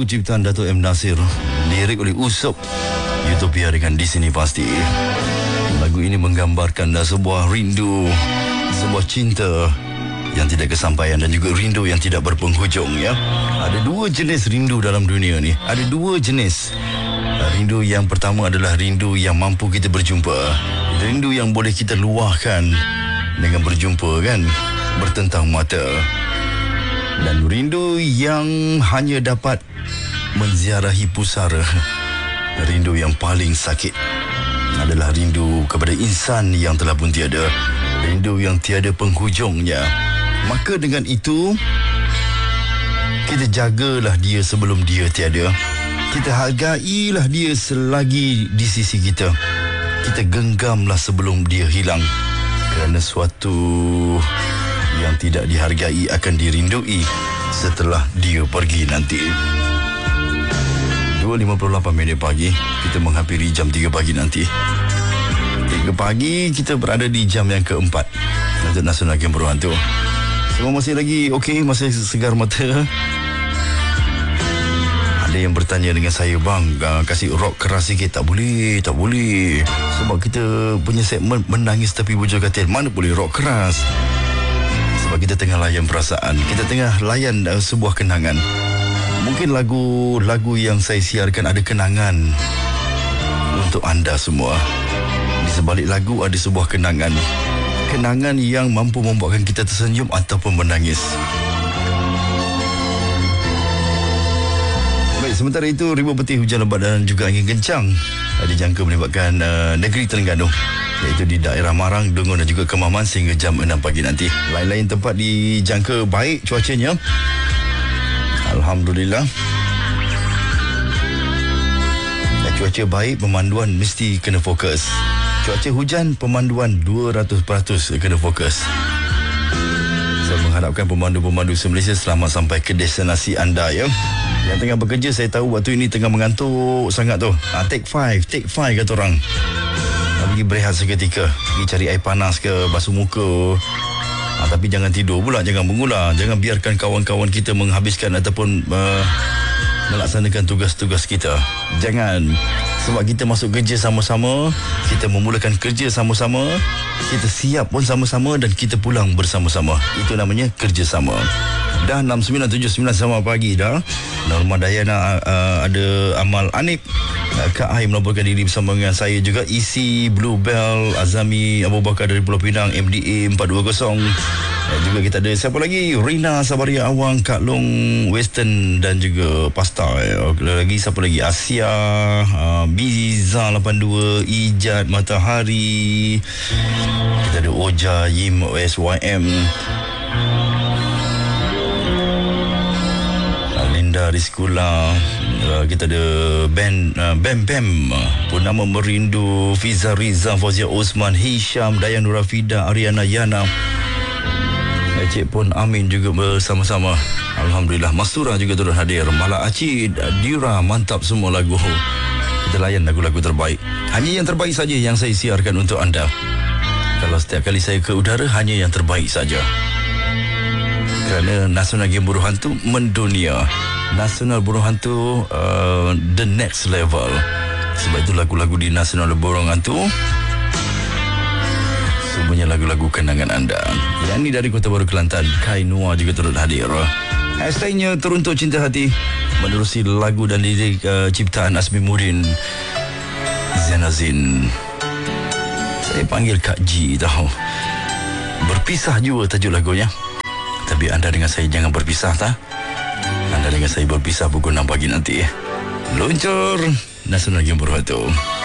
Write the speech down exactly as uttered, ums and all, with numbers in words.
lagu ciptaan Dato' M. Nasir, lirik oleh Usop, Utopia dengan Di Sini Pasti. Lagu ini menggambarkan dah sebuah rindu, sebuah cinta yang tidak kesampaian dan juga rindu yang tidak berpenghujung, ya. Ada dua jenis rindu dalam dunia ni. Ada dua jenis. Rindu yang pertama adalah rindu yang mampu kita berjumpa. Rindu yang boleh kita luahkan dengan berjumpa, kan, bertentang mata. Dan rindu yang hanya dapat menziarahi pusara. Rindu yang paling sakit adalah rindu kepada insan yang telah pun tiada. Rindu yang tiada penghujungnya. Maka dengan itu, kita jagalah dia sebelum dia tiada. Kita hargailah dia selagi di sisi kita. Kita genggamlah sebelum dia hilang. Kerana suatu yang tidak dihargai akan dirindui setelah dia pergi nanti. dua lima puluh lapan minit pagi, kita menghampiri jam tiga pagi nanti. tiga pagi, kita berada di jam yang keempat untuk Nasional Game Berhantu. Semua masih lagi okey, masih segar mata. Ada yang bertanya dengan saya, bang, uh, kasih rock keras sikit. Tak boleh, tak boleh. Sebab kita punya segmen menangis tepi bujur katil. Mana boleh rock keras? Sebab kita tengah layan perasaan. Kita tengah layan uh, sebuah kenangan. Mungkin lagu-lagu yang saya siarkan ada kenangan untuk anda semua. Di sebalik lagu ada sebuah kenangan. Kenangan yang mampu membuatkan kita tersenyum ataupun menangis. Baik, sementara itu ribuan petir hujan lebat dan juga angin kencang dijangka melibatkan uh, negeri Terengganu, iaitu di daerah Marang, Dungun dan juga Kemaman sehingga jam enam pagi nanti. Lain-lain tempat dijangka baik cuacanya, alhamdulillah. Dan cuaca baik, pemanduan mesti kena fokus. Cuaca hujan, pemanduan dua ratus peratus kena fokus. Saya mengharapkan pemandu-pemandu se-Malaysia selamat sampai ke destinasi anda, ya. Yang tengah bekerja, saya tahu waktu ini tengah mengantuk sangat tu. Ha, take five, take five kata orang. Ha, pergi berehat seketika, pergi cari air panas ke, basuh muka. Ha, tapi jangan tidur pula, jangan mengular. Jangan biarkan kawan-kawan kita menghabiskan ataupun uh, melaksanakan tugas-tugas kita. Jangan. Sebab kita masuk kerja sama-sama, kita memulakan kerja sama-sama, kita siap pun sama-sama dan kita pulang bersama-sama. Itu namanya kerjasama. Dah enam sembilan tujuh sembilan sama pagi dah. Norma Dayana uh, ada Amal Anip, uh, Kak Ai melaporkan diri bersama dengan saya juga. Isi Bluebell, Azami Abu Bakar dari Pulau Pinang, M D A empat dua kosong. Uh, juga kita ada siapa lagi? Rina Sabaria Awang, Kak Long Western dan juga Pasta. Uh, lagi siapa lagi? Asia, uh, Biza lapan dua, Ijat Matahari. Kita ada Oja, Yim, O S Y M. Dari sekolah, uh, kita ada band uh, Bam Bam, Purnama Merindu, Fiza Riza, Fauzia Osman, Hisham, Dayan Nurafida, Ariana Yana, Cik Pun Amin juga bersama-sama. Alhamdulillah. Mastura juga turut hadir. Malak Acid, Dira, mantap semua lagu. Kita layan lagu-lagu terbaik. Hanya yang terbaik saja yang saya siarkan untuk anda. Kalau setiap kali saya ke udara, hanya yang terbaik saja. Kerana Nasional Game Buruh Hantu mendunia. Nasional Buruh Hantu uh, the next level. Sebab itu lagu-lagu di Nasional Buruh Hantu semuanya lagu-lagu kenangan anda. Yang ni dari Kota Baru Kelantan, Kai Noah juga turut hadir. Hashtagnya Teruntuk Cinta Hati, menerusi lagu dan lirik uh, ciptaan Asmi Murin Zainazin. Saya panggil Kak G tahu. Berpisah juga tajuk lagunya. Tapi anda dengan saya jangan berpisah, tak? Anda dengan saya berpisah pukul enam pagi nanti. Luncur Nasional Game Buruh Hantu.